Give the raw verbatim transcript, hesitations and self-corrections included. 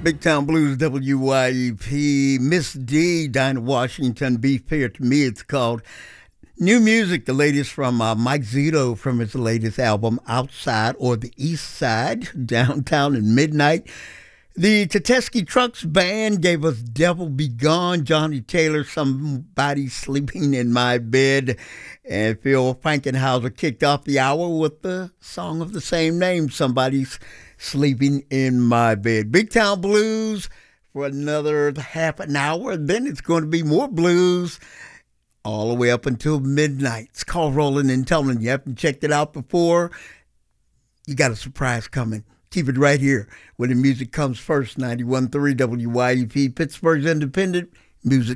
Big Town Blues, W Y E P, Miss D, Dinah Washington, Beef Here. To me, it's called New Music, the latest from uh, Mike Zito from his latest album, Outside or the East Side, Downtown and Midnight. The Tedeschi Trucks Band gave us Devil Be Gone, Johnny Taylor, Somebody Sleeping in My Bed, and Phil Frankenhauser kicked off the hour with the song of the same name, Somebody's Sleeping in My Bed. Big Town Blues for another half an hour, then it's going to be more blues all the way up until midnight. It's called Rolling and Telling. You haven't checked it out before, you got a surprise coming. Keep it right here where the music comes first. ninety-one point three W Y E P, Pittsburgh's Independent Music